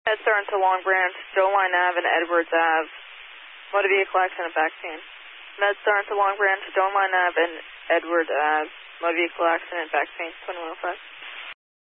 MedStar into Long Branch, Joe Line Ave and Edwards Ave. Motor vehicle accident, back pain. MedStar into Long Branch, Joe Line Ave and Edwards Ave. Motor vehicle accident, back pain, 2105.